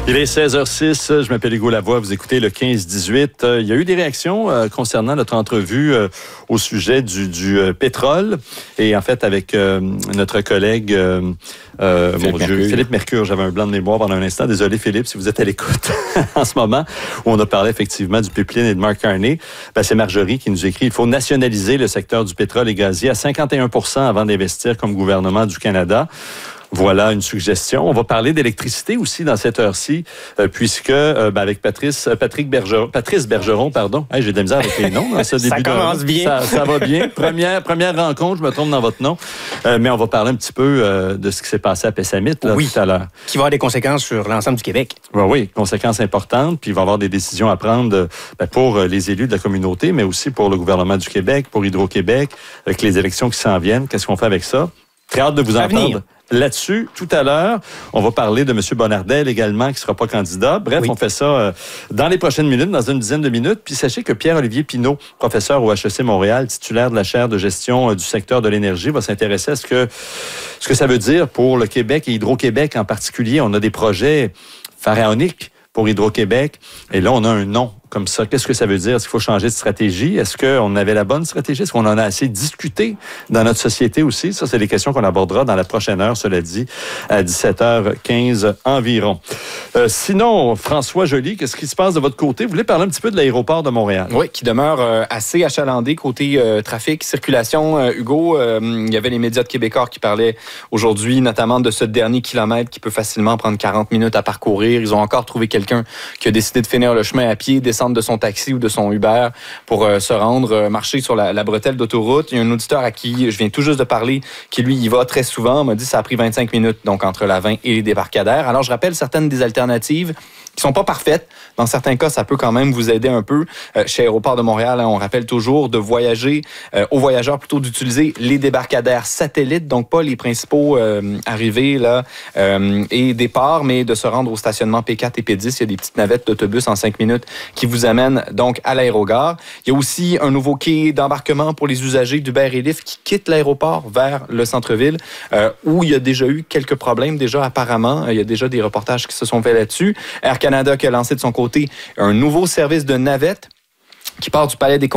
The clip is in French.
Il est 16h06, je m'appelle Hugo Lavoie, vous écoutez le 15-18. Il y a eu des réactions concernant notre entrevue au sujet du pétrole. Et en fait, avec notre collègue Philippe Mercure, j'avais un blanc de mémoire pendant un instant. Désolé Philippe, si vous êtes à l'écoute en ce moment, où on a parlé effectivement du pipeline et de Mark Carney. C'est Marjorie qui nous écrit, il faut nationaliser le secteur du pétrole et gazier à 51% avant d'investir comme gouvernement du Canada. Voilà une suggestion. On va parler d'électricité aussi dans cette heure-ci, puisque avec Patrice Bergeron, pardon. Hey, j'ai de la misère avec les noms dans ce début. Ça commence bien. Ça va bien. Première rencontre, je me trompe dans votre nom. Mais on va parler un petit peu de ce qui s'est passé à Pessamit tout à l'heure. Qui va avoir des conséquences sur l'ensemble du Québec. Oui, conséquences importantes. Puis il va y avoir des décisions à prendre pour les élus de la communauté, mais aussi pour le gouvernement du Québec, pour Hydro-Québec, avec les élections qui s'en viennent. Qu'est-ce qu'on fait avec ça? Très hâte de vous entendre là-dessus. Tout à l'heure, on va parler de M. Bonnardel également, qui ne sera pas candidat. Bref, on fait ça dans les prochaines minutes, dans une dizaine de minutes. Puis sachez que Pierre-Olivier Pinault, professeur au HEC Montréal, titulaire de la chaire de gestion du secteur de l'énergie, va s'intéresser à ce que ça veut dire pour le Québec et Hydro-Québec en particulier. On a des projets pharaoniques pour Hydro-Québec. Et là, on a un nom comme ça. Qu'est-ce que ça veut dire? Est-ce qu'il faut changer de stratégie? Est-ce qu'on avait la bonne stratégie? Est-ce qu'on en a assez discuté dans notre société aussi? Ça, c'est des questions qu'on abordera dans la prochaine heure, cela dit, à 17h15 environ. Sinon, François Joly, qu'est-ce qui se passe de votre côté? Vous voulez parler un petit peu de l'aéroport de Montréal? Oui, qui demeure assez achalandé côté trafic, circulation. Hugo, il y avait les médias de Québécois qui parlaient aujourd'hui notamment de ce dernier kilomètre qui peut facilement prendre 40 minutes à parcourir. Ils ont encore trouvé quelqu'un qui a décidé de finir le chemin à pied, descendre de son taxi ou de son Uber pour se rendre, marcher sur la bretelle d'autoroute. Il y a un auditeur à qui je viens tout juste de parler, qui lui y va très souvent, m'a dit que ça a pris 25 minutes, donc entre la 20 et les débarcadères. Alors, je rappelle certaines des alternatives qui sont pas parfaites. Dans certains cas, ça peut quand même vous aider un peu. Chez Aéroport de Montréal, on rappelle toujours de voyager, aux voyageurs plutôt d'utiliser les débarcadères satellites, donc pas les principaux arrivées là, et départs, mais de se rendre au stationnement P4 et P10. Il y a des petites navettes d'autobus en 5 minutes qui vous amènent donc à l'aérogare. Il y a aussi un nouveau quai d'embarquement pour les usagers d'Uber et Lyft qui quittent l'aéroport vers le centre-ville, où il y a déjà eu quelques problèmes. Déjà, apparemment, il y a déjà des reportages qui se sont faits là-dessus. Air Canada qui a lancé de son côté un nouveau service de navette qui part du Palais des